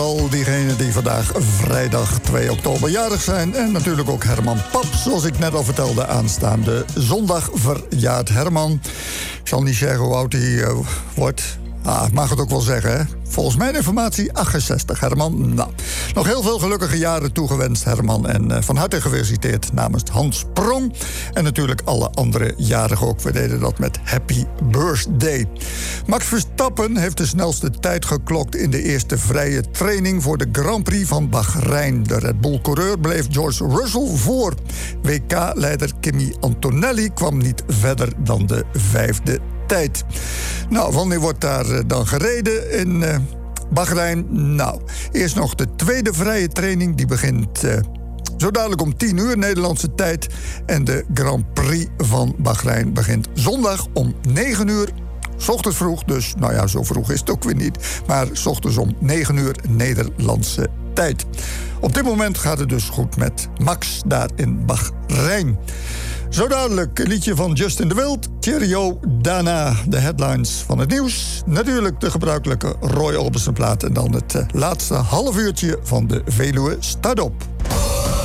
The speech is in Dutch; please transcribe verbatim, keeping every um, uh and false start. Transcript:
Al diegenen die vandaag vrijdag twee oktober jarig zijn. En natuurlijk ook Herman Pap, zoals ik net al vertelde, aanstaande zondag verjaart Herman. Ik zal niet zeggen hoe oud hij uh, wordt. Ah, ik mag het ook wel zeggen, hè? Volgens mijn informatie achtenzestig, Herman. Nou, nog heel veel gelukkige jaren toegewenst, Herman. En uh, van harte gefeliciteerd namens Hans Sprong. En natuurlijk alle andere jarigen ook. We deden dat met Happy Birthday. Max Verstappen heeft de snelste tijd geklokt in de eerste vrije training voor de Grand Prix van Bahrein. De Red Bull-coureur bleef George Russell voor. W K-leider Kimi Antonelli kwam niet verder dan de vijfde tijd. Nou, wanneer wordt daar uh, dan gereden in uh, Bahrein? Nou, eerst nog de tweede vrije training. Die begint uh, zo dadelijk om tien uur Nederlandse tijd. En de Grand Prix van Bahrein begint zondag om negen uur. 's Ochtends vroeg, dus nou ja, zo vroeg is het ook weer niet. Maar 's ochtends om negen uur Nederlandse tijd. Op dit moment gaat het dus goed met Max daar in Bahrein. Zo dadelijk een liedje van Justin de Wild. Cheerio, daarna de headlines van het nieuws. Natuurlijk de gebruikelijke Roy Orbison plaat. En dan het uh, laatste half uurtje van de Veluwe Start-up.